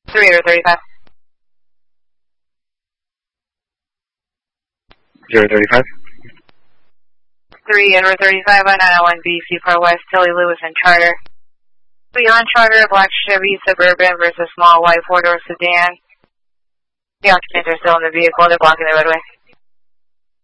3 or 35. 035. 3 over 35 on 901 BC Far West, Tilly Lewis and Charter. Beyond Charter, a black Chevy Suburban versus small white four-door sedan. The occupants are still in the vehicle. They're blocking the roadway.